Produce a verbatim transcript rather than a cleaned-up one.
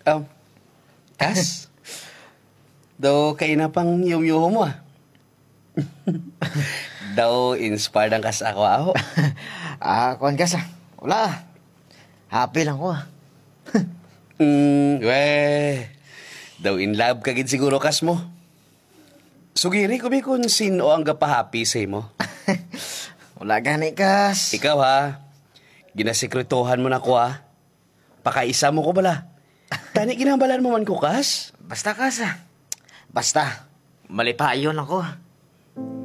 Um, Kas? Daw kayo na pang yum-yuho mo ah. Daw inspired ang kas ako ako. Ah, kuhan kas ah. Wala ah. Happy lang ko ah. Hmm, weh. Daw in love ka gid siguro kas mo. Sugiri ko kung sino ang gapahappy sa mo. Wala gani kas. Ikaw ha, ginasekretohan mo na ko ha. Pakaisa mo ko bala. Tani ginambalan mo man ko kas. Basta kas ah. Basta. Malipayon ako ah.